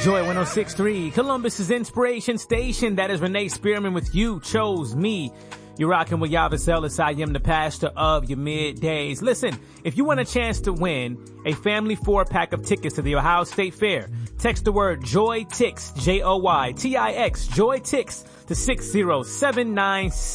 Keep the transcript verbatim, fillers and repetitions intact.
Joy one oh six point three, Columbus's inspiration station. That is Renee Spearman with You Chose Me. You're rocking with Yavis Ellis. I am the pastor of your middays. Listen, if you want a chance to win a family four-pack of tickets to the Ohio State Fair, text the word JOYTIX, J O Y T I X, JOYTIX to six zero seven nine